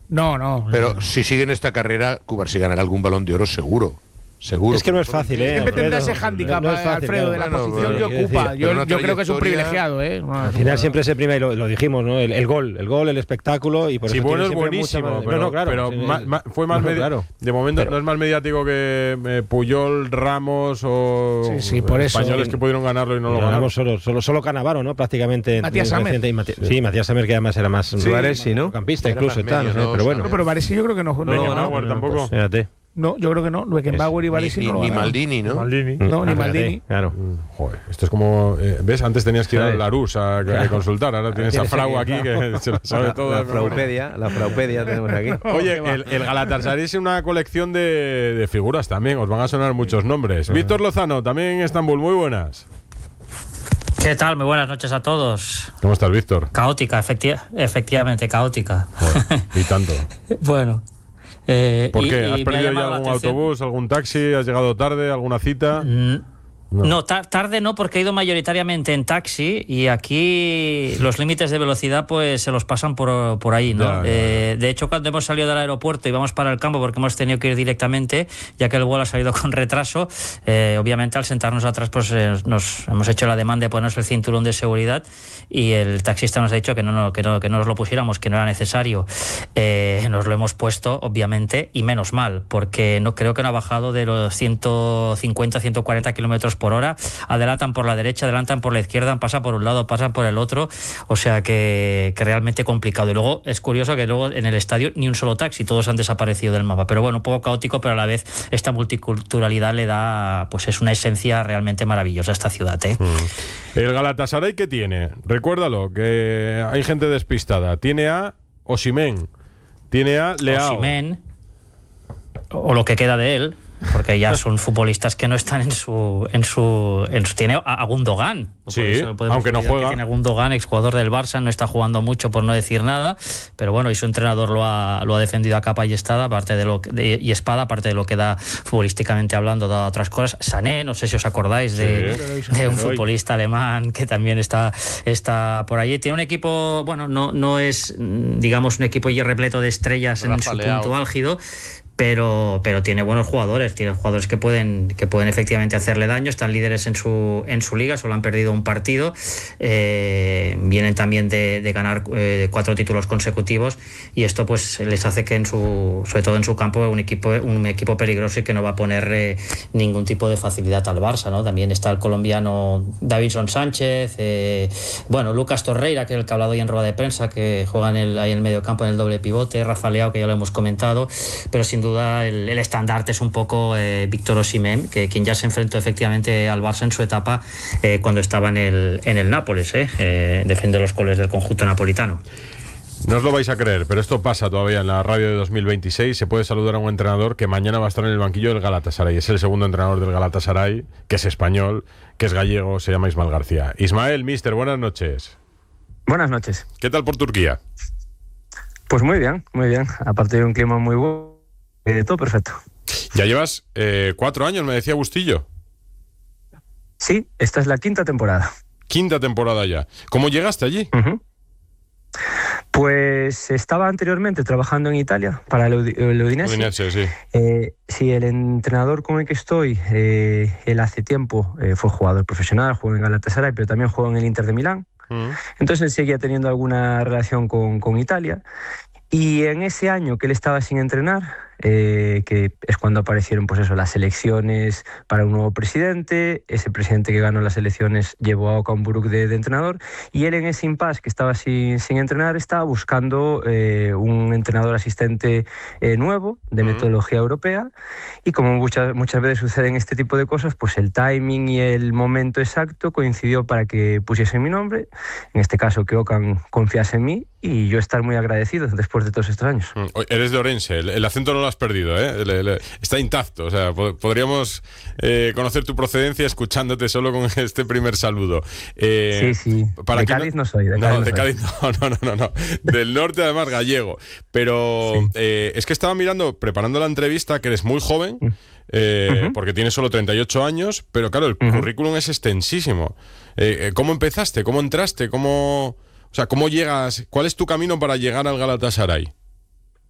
No. Pero si siguen esta carrera, Cubarsí ganará algún Balón de Oro seguro. Es que no es fácil, Siempre tendrá ese hándicap, Alfredo, de la posición que ocupa. Yo creo que es un privilegiado, Al final siempre se prima, y lo dijimos, ¿no? El gol, el espectáculo, y por eso bueno, es buenísimo, pero fue más de momento no es más mediático que Puyol, Ramos o por eso, españoles que pudieron ganarlo y no lo ganaron. Solo Cannavaro, ¿no? Prácticamente. Matías Samer. Sí, Matías Samer, que además era más Suárez, ¿no? campista incluso, pero bueno. Pero Varese yo creo que no. No, tampoco. Fíjate. No, yo creo que no. Beckenbauer y Varese no lo Ni ganaron. Maldini, ¿no? No, ni Maldini. Claro. Joder, esto es como... ¿ves? Antes tenías que ir a Larus a consultar. Ahora tienes a Frau aquí que se lo sabe todo. La Fraupedia tenemos aquí. Oye, el Galatasaray es una colección de figuras también. Os van a sonar muchos nombres. Víctor Lozano, también en Estambul. Muy buenas. ¿Qué tal? Muy buenas noches a todos. ¿Cómo estás, Víctor? Caótica, efectivamente, caótica. Joder, y tanto. Bueno... ¿Por qué? ¿Has perdido ya algún autobús, algún taxi? ¿Has llegado tarde? ¿Alguna cita? No, tarde no, porque he ido mayoritariamente en taxi y aquí los límites de velocidad pues se los pasan por ahí, ¿no? De hecho, cuando hemos salido del aeropuerto y vamos para el campo, porque hemos tenido que ir directamente, ya que el vuelo ha salido con retraso, obviamente al sentarnos atrás pues nos hemos hecho la demanda de ponernos el cinturón de seguridad y el taxista nos ha dicho que no nos lo pusiéramos, que no era necesario. Nos lo hemos puesto, obviamente, y menos mal, porque no creo que no ha bajado de los 150, 140 kilómetros por hora, adelantan por la derecha, adelantan por la izquierda, pasa por un lado, pasa por el otro, o sea que realmente complicado. Y luego es curioso que luego en el estadio ni un solo taxi, todos han desaparecido del mapa, pero bueno, un poco caótico, pero a la vez esta multiculturalidad le da, pues es una esencia realmente maravillosa a esta ciudad, ¿eh? ¿El Galatasaray qué tiene? Recuérdalo, que hay gente despistada. Tiene a Osimhen, tiene a Leao. Osimhen, o lo que queda de él, porque ya son futbolistas que no están en su tiene a Gundogan. Sí, aunque no juega. Tiene a Gundogan, exjugador del Barça, no está jugando mucho por no decir nada, pero bueno, y su entrenador lo ha defendido a capa y espada, aparte aparte de lo que da futbolísticamente hablando, da otras cosas. Sané, no sé si os acordáis de un futbolista alemán que también está por allí. Tiene un equipo, bueno, no es, digamos, un equipo ya repleto de estrellas en su punto álgido, pero tiene buenos jugadores, tiene jugadores que pueden efectivamente hacerle daño, están líderes en su liga, solo han perdido un partido, vienen también de ganar 4 títulos consecutivos, y esto pues les hace que sobre todo en su campo un equipo peligroso y que no va a poner ningún tipo de facilidad al Barça, ¿no? También está el colombiano Davinson Sánchez, Lucas Torreira, que es el que ha hablado hoy en rueda de prensa, que juega ahí en el medio campo en el doble pivote, Rafa Leao, que ya lo hemos comentado, pero sin duda el estandarte es un poco Víctor Osimhen, quien ya se enfrentó efectivamente al Barça en su etapa cuando estaba en el Nápoles, defiende los colores del conjunto napolitano. No os lo vais a creer, pero esto pasa todavía en la radio de 2026. Se puede saludar a un entrenador que mañana va a estar en el banquillo del Galatasaray. Es el segundo entrenador del Galatasaray, que es español, que es gallego, se llama Ismael García. Ismael, mister, buenas noches. Buenas noches. ¿Qué tal por Turquía? Pues muy bien, muy bien. Aparte de un clima muy bueno. Todo perfecto. Ya llevas 4 años, me decía Bustillo. Sí, esta es la 5ª temporada. 5ª temporada ya. ¿Cómo llegaste allí? Pues estaba anteriormente trabajando en Italia para el Udinese. Udinese, sí. Sí, el entrenador con el que estoy, él hace tiempo fue jugador profesional, jugó en Galatasaray, pero también jugó en el Inter de Milán. Entonces él seguía teniendo alguna relación con Italia. Y en ese año que él estaba sin entrenar, que es cuando aparecieron pues eso, las elecciones para un nuevo presidente, ese presidente que ganó las elecciones llevó a Okan Buruk de entrenador, y él en ese impasse que estaba sin entrenar estaba buscando un entrenador asistente nuevo, de metodología europea, y como muchas veces suceden este tipo de cosas, pues el timing y el momento exacto coincidió para que pusiese mi nombre, en este caso que Okan confiase en mí, y yo estar muy agradecido después de todos estos años. Eres de Orense, el acento no lo has perdido, ¿eh? Está intacto, o sea, podríamos conocer tu procedencia escuchándote solo con este primer saludo. Sí, para de Cádiz no soy. De Cádiz no. Del norte, además, gallego. Pero sí. Es que estaba mirando, preparando la entrevista, que eres muy joven, porque tienes solo 38 años, pero claro, el currículum es extensísimo. ¿Cómo empezaste? ¿Cómo entraste? ¿Cómo llegas? ¿Cuál es tu camino para llegar al Galatasaray?